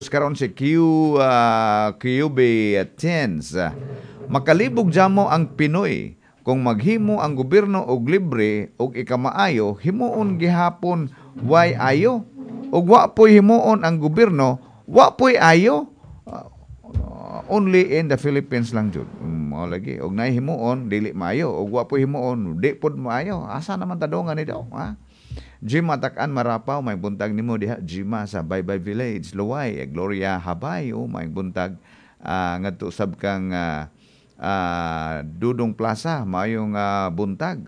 Records karon si QB Tens. Makalibog jamo ang Pinoy kung maghimo ang gobyerno og libre og ikamaayo himuon gihapon why ayo ug wa poy himuon ang gobyerno wa poy ayo. Only in the Philippines lang jud. Mao lagi og nay himuon dili maayo og wa poy himuon di pod maayo. Asa naman tadongan ni daw, ha? Jima takan marapaw may buntag nimo diha Jima sa Baybay Village, Luway, Gloria Habay may buntag ngadto sab kang Dudong Plaza mayong buntag.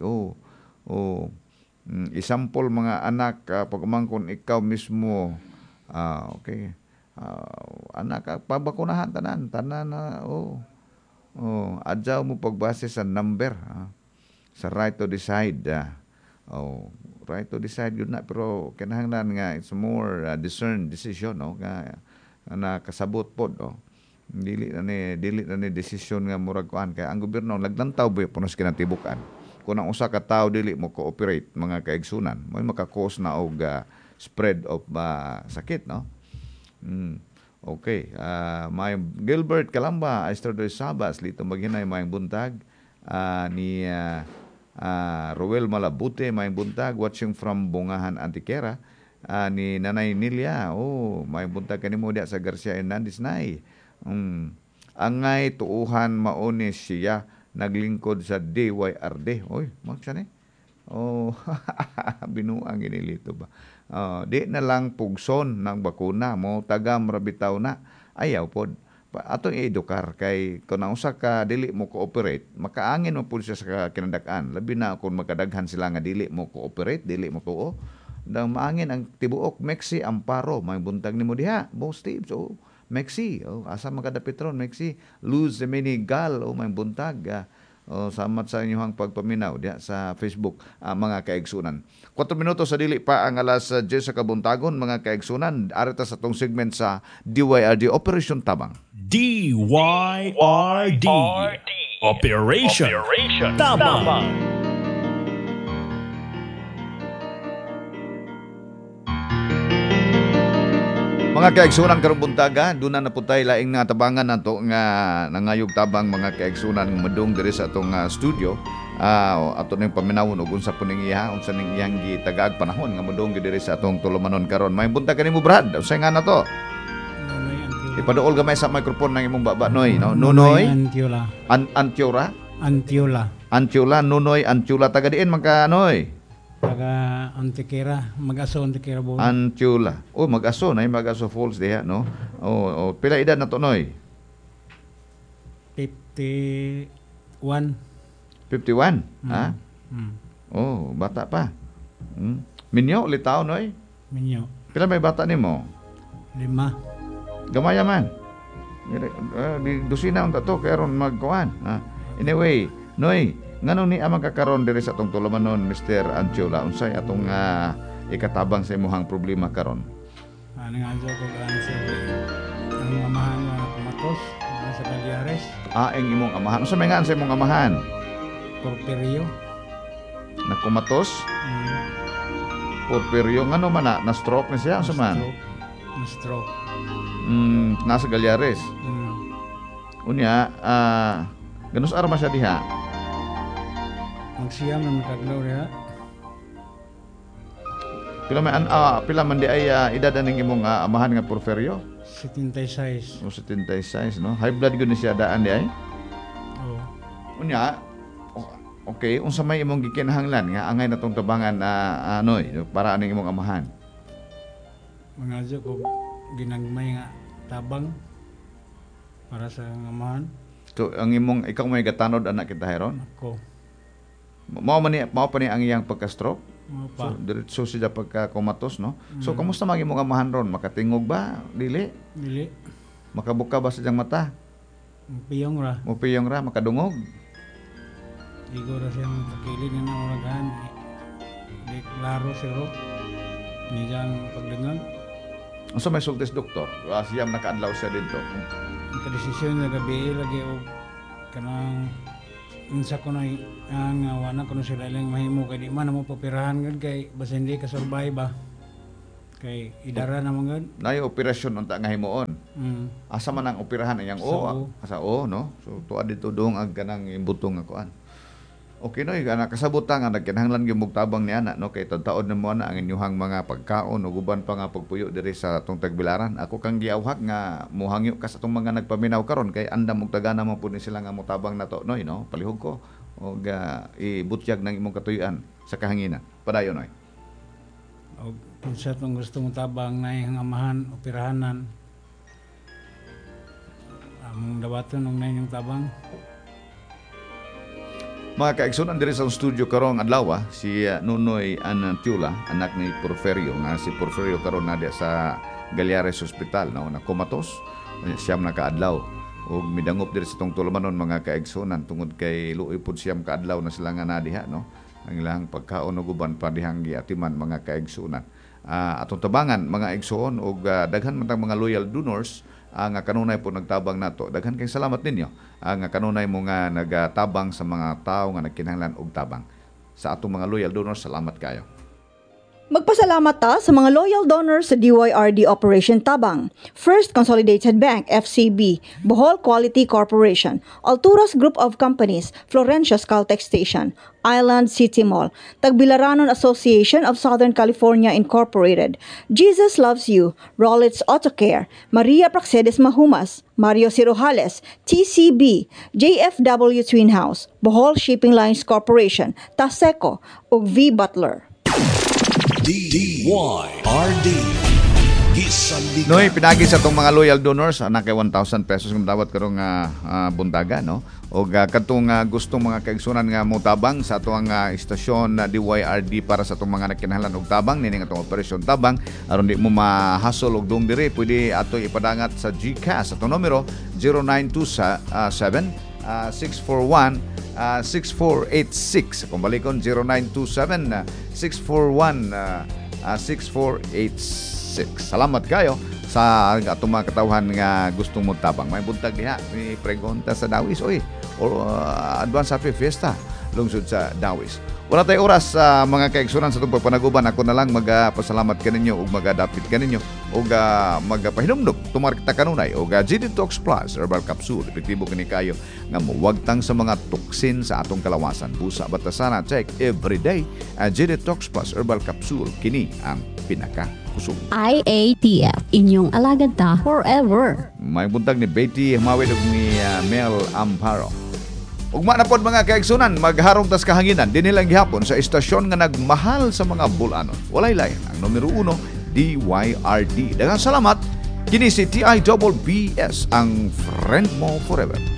Isampol mga anak pagmangkon ikaw mismo okay. Anak pabakunahan tanan adyaw mo pagbase sa number sa right to decide right to decide yun na pero kinahanglan nga it's more discerned decision nga nakasabot pod dili na ni desisyon nga murag kuan kay ang gobyerno naglantaw ba punos kinatibukan kung ang usa ka tawo dili mo cooperate mga kaigsunan may maka-cause na og spread of sakit Okay, may Gilbert Calamba, Esther Sabas, Lito Maghinay, may buntag, ni Roel Malabute, may buntag, watching from Bungahan, Antiquera, ni Nanay Nilia, may buntag kanimo diya sa Garcia Hernandez Nay. Angay tuuhan maonis siya, naglingkod sa DYRD. Oy, magsan binuang inilito ba? Di na lang pugson ng bakuna mo tagam rabitaw na ayaw pod atong i-edukar kay kung usa ka dili mo cooperate makaangin mo pud siya sa kinadak-an labi na kung makadaghan sila nga dili mo cooperate dili mo tuo dang maangin ang tibuok Mexi Amparo may buntag nimo diha Bo Steve Mexi asa makadapit ron Mexi Luz Menigal may buntag salamat sa inyong pagpaminaw diya sa Facebook mga kaigsunan. 4 minutos sa dili pa ang alas 10 sa kabuntagon mga kaigsunan. Arita sa tong segment sa DYRD Operation Tabang. DYRD Operation Tabang. Mga kaigsunan karong buntaga, doon na naputay laing nga tabangan nato nga nangayog tabang mga kaigsunan madung diri sa atong studio. Ato ning paminawon ug unsa po ning iya, unsa ning iyang gitagag panahon nga madung diri sa atong tulumanon karon. May buntag kanimo Brad, unsa nga na to? Ipaduol gamay sa microphone ng imong baba Noy, no? Nunoy Antiola. Antiola, Nunoy Antiola taga diin man ka Noy. Taga Antiquera, Mag-Aso Antiquera Bowl. Antiola. Mag-Aso na Mag-Aso Falls diha, no? Pila edad na to, Noy? 51. 51? Ha? Bata pa. Minyo, litaw, Noy? Minyo. Pila may bata nimo? 5. Gamaya man. Dusina ang tato, kaya ron magkuhan. Anyway, Noy, nganong ni amang kakaron diri sa atong tulumanon Mr. Antiola unsay atong ikatabang sa imong problema karon? Nangadyo ko sa ang amahan nga kumatos sa Calyares. Ang imong amahan. Unsa may nga sa imong amahan? Porfirio. Nakumatos? Porfirio ngano man na stroke na siya unsa man? Na stroke. Nasa Calyares. Unya ganus arma siya diha. Magsiyam na makaglaw diha. Pila man di ay edad aning imong amahan nga Porfirio? 76. 76, no? High blood gud ni siya daan di ay? Unya, okay, unsa may imong gikinahanglan nga angay natong tabangan para aning imong amahan? Mangadyo ko ginagmay nga tabang para sa amahan. So ang imong ikaw may gatanod anak kita heron? Ako. Mao pa ni ang iyang pagka-stroke? So, diretso siya pagka-komatos, no? So, kamusta mag imong amahan ron? Makatingog ba? Dili? Dili. Makabuka ba sa diyang mata? Mupiyong ra, makadungog? Igo ra siyang kakilid nga nauragan. Di klaro siguro. Ni diyang paglingon. Ano may sultis doktor? Siyang nakaadlaw siya dito. Ang kadesisyon na gabi lagi o kanang unsa ko na ang wana ko sila lang mahimo kay di man mo papirahan gud kay basta hindi ka survive ba. Kay idara naman gan. Naay operasyon unta nga himuon. Asa man ang operahan iyang Sa asa no. So tuad dito dong ang kanang imbutong nga kuan. Okay no, ana kasabot nga nagkinahanglan gyud tabang ni ana no kay taud na mo na ang inyuhang mga pagkaon ug uban pa nga pagpuyo diri sa atong Tagbilaran. Ako kang giawhak nga mohangyo ka sa atong mga nagpaminaw karon kay andam og tagana man pud ni sila nga motabang nato noy no. Palihog ko og ibutyag ng imong katuyoan sa kahanginan. Padayon noy. Og kung sa itong gusto mong tabang na yung amahan, operahanan, among dawaton ng na yung tabang. Mga kaigsunan diri sa studio karong adlaw si Nunoy Anantula, anak ni Porfirio nga si Porfirio karon na sa Galiares Hospital no nakomatos siyam na kaadlaw ug midangop diri sa tong tulumanon mga kaigsunan tungod kay luoy pud siyam kaadlaw na sila nga nadiha no ang ilang pagkaon ug uban pa dihang giatiman mga kaigsunan. Atong tabangan mga igsoon ug daghan man tang mga loyal donors nga kanunay po nagtabang nato. Daghan kay salamat ninyo nga kanunay mo nga nagatabang sa mga tao nga nagkinahanglan og tabang. Sa atong mga loyal donors, salamat kayo. Magpasalamat ta sa mga loyal donors sa DYRD Operation Tabang, First Consolidated Bank, FCB, Bohol Quality Corporation, Alturas Group of Companies, Florencia's Caltex Station, Island City Mall, Tagbilaranon Association of Southern California Incorporated, Jesus Loves You, Rollins Auto Care, Maria Praxedes Mahumas, Mario Cirojales, TCB, JFW Twin House, Bohol Shipping Lines Corporation, Taseco, ug V. Butler. DYRD Gisandigan. Noy pinagi sa tong mga loyal donors anak kay 1,000 pesos kung dawat karong buntaga no o kadtong gustong mga kaigsunan nga motabang sa atong istasyon na DYRD para sa atong mga nagkinahanglan og tabang nining atong operasyon tabang aron di mo mahasol og dong diri pwede ato ipadangat sa GCash atong numero 0927 641-6486. Kung balikon, 0927-641-6486. Salamat kayo sa atong mga katawhan nga gustong mo tabang. May buntag diha, may pregunta sa Dawis. Oy, or advance happy fiesta lungsod sa Dawis. Wala tayo oras sa mga kaigsunan sa itong pagpanaguban. Ako na lang magpasalamat ka ninyo o magadapit ka ninyo o magpahinumdum tumarkita kanunay o GD Tox Plus Herbal Capsule. Epektibo kini kayo nga muwagtang sa mga tuksin sa atong kalawasan. Busa batasana check everyday. GD Tox Plus Herbal Capsule kini ang pinaka-kusog. IATF, inyong alagad ta forever. May buntag ni Betty Hamawid ug ni Mel Amparo. Ugma na pod mga kaigsunan, magharong tas kahanginan din nilang gihapon sa istasyon nga nagmahal sa mga bulanon. Walay lain ang numero 1 DYRD. Daghang salamat. Kini si TIBBS ang friend mo forever.